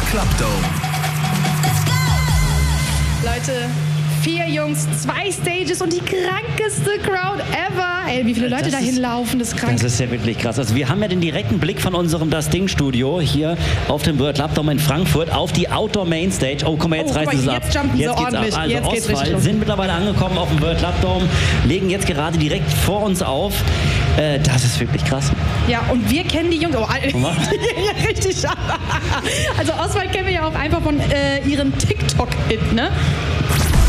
Club Dome. Leute, 4 Jungs, 2 Stages und die krankeste Crowd ever. Ey, wie viele Leute dahin laufen, das ist krank. Das ist ja wirklich krass. Also wir haben ja den direkten Blick von unserem Das Ding Studio hier auf dem World Club Dome in Frankfurt auf die Outdoor Main Stage. Oh, guck mal, jetzt reißt es ab. Jetzt jumpen sie Jetzt geht's ordentlich. ab. Also Jetzt geht's richtig Ostwald los. sind mittlerweile angekommen auf dem World Club Dome, legen jetzt gerade direkt vor uns auf. Das ist wirklich krass. Ja, und wir kennen die Jungs. Oh, Ja, richtig. Also Oswald kennen wir ja auch einfach von ihren TikTok-Hit, ne?